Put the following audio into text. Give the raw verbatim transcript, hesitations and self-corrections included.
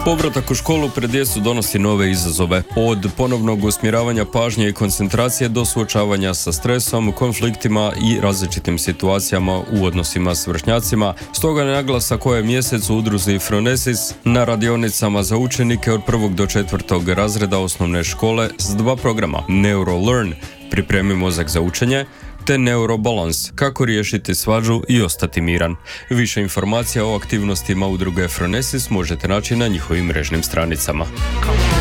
Povratak u školu pred djecu donosi nove izazove. Od ponovnog usmjeravanja pažnje i koncentracije do suočavanja sa stresom, konfliktima i različitim situacijama u odnosima s vršnjacima. Stoga je naglasak ovaj mjesec u udruzi Phronesis na radionicama za učenike od prvog do četvrtog razreda osnovne škole s dva programa: NeuroLearn, pripremi mozak za učenje, te Neurobalance, kako riješiti svađu i ostati miran. Više informacija o aktivnostima udruge Phronesis možete naći na njihovim mrežnim stranicama.